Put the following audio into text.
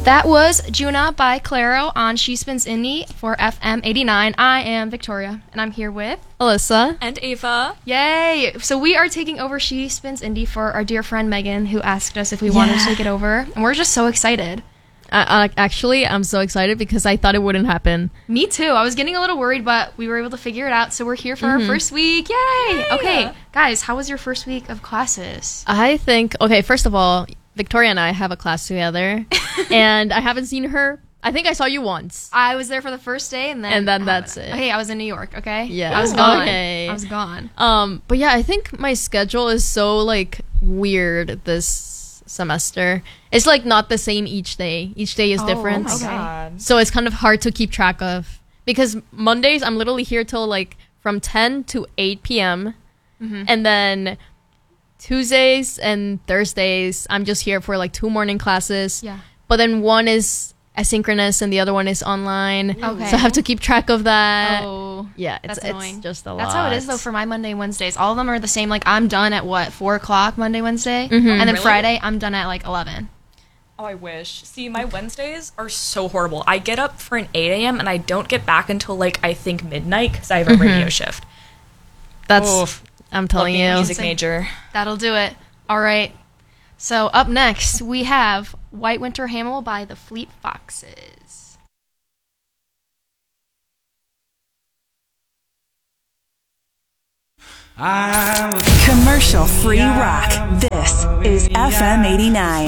That was Juna by Claro on She Spins Indie for FM 89. I am Victoria, and I'm here with Alyssa and Ava. Yay! So we are taking over She Spins Indie for our dear friend Megan, who asked us if we wanted to take it over, and we're just so excited. Actually, I'm so excited because I thought it wouldn't happen. Me too. I was getting a little worried, but we were able to figure it out, so we're here for our first week. Yay! Okay, guys, how was your first week of classes? I think, okay, first of all, Victoria and I have a class together, and I haven't seen her. I think I saw you once. I was there for the first day, and then that's it. Hey, I was in New York, okay? Yeah. I was gone. Okay. I was gone. But yeah, I think my schedule is so, like, weird this semester. It's, like, not the same each day. Each day is different. Oh, my God. So it's kind of hard to keep track of. Because Mondays, I'm literally here till, like, from 10 to 8 p.m. And then Tuesdays and Thursdays, I'm just here for like 2 morning classes. Yeah. But then one is asynchronous and the other one is online. Okay. So I have to keep track of that. Oh. Yeah, That's annoying. it's just a lot. That's how it is, though, for my Monday and Wednesdays. All of them are the same. Like, I'm done at, 4 o'clock Monday, Wednesday? And then Really? Friday, I'm done at, 11. Oh, I wish. See, my Wednesdays are so horrible. I get up for an 8 a.m. and I don't get back until, I think midnight because I have a radio shift. That's, Oof. I'm telling Being a you. music major. That'll do it. All right. So, up next, we have White Winter Hamel by the Fleet Foxes. Commercial free rock. This is FM 89.